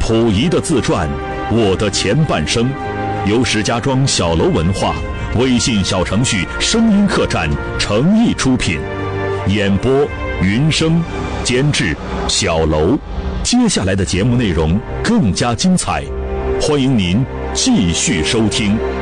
溥仪的自传《我的前半生》，由石家庄小楼文化微信小程序声音客栈诚意出品，演播云生，监制小楼。接下来的节目内容更加精彩，欢迎您继续收听。